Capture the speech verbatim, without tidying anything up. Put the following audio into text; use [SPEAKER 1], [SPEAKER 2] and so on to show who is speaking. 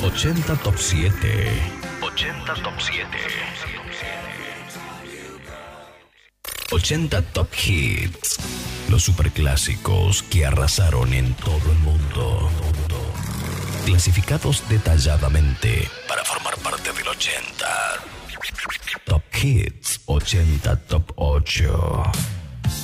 [SPEAKER 1] ochenta Top siete. ochenta Top siete. ochenta Top Hits. Los superclásicos que arrasaron en todo el mundo. Clasificados detalladamente para formar parte del ochenta. Top Hits ochenta Top ocho.